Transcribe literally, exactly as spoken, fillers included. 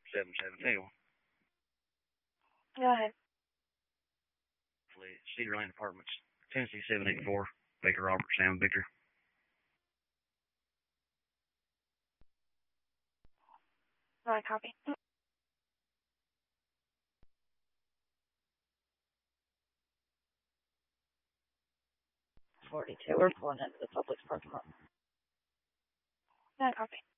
seven seven two. Go ahead. Cedar Lane Apartments, Tennessee seven eight four, Baker Robert, Sam Victor. All right, copy. forty-two, we're pulling into the Publix parking lot. No, copy.